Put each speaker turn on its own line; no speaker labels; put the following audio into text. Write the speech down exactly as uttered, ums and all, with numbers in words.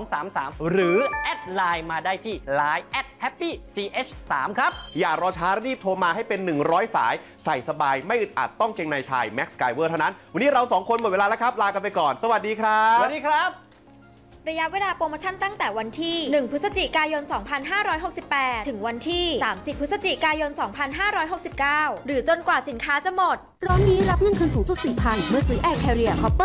สามสามหรือแอดไลน์มาได้ที่ ไลน์ แอท แฮปปี้ ซี เอช สาม ครับ
อย่ารอช้ารีบโทรมาให้เป็นหนึ่งร้อยสายใส่สบายไม่อึดอัดต้องเกงในชาย Max Skyver เท่านั้นวันนี้เราสองคนหมดเวลาแล้วครับลากันไปก่อนสวัสดีครับ
สวัสดีครับ
ระยะเวลาโปรโมชั่นตั้งแต่วันที่ หนึ่ง พฤศจิกายน สองพันห้าร้อยหกสิบแปด ถึงวันที่ สามสิบ พฤศจิกายน สองพันห้าร้อยหกสิบเก้า หรือจนกว่าสินค้าจะหมด
ร้อนนี้รับเงินคืนสูงสุด สี่พัน เมื่อซื้อ Air Carrier Copper